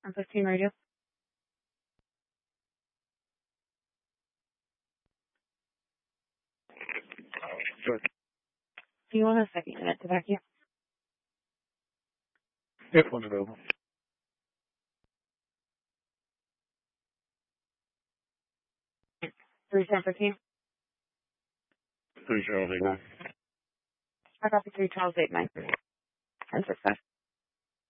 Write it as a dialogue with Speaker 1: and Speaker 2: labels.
Speaker 1: I'm 15 radio.
Speaker 2: Sure.
Speaker 1: Do you want a second unit to vacuum?
Speaker 2: Yep, one's available.
Speaker 1: 3715.
Speaker 2: 3 Charles 89.
Speaker 1: I copy 3 Charles 89. And success.